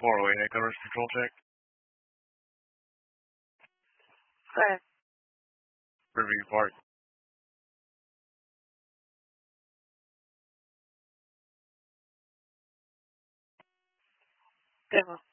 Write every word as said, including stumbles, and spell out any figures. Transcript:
four oh eight, headquarters control check. Go ahead. Riverview Park. Good one.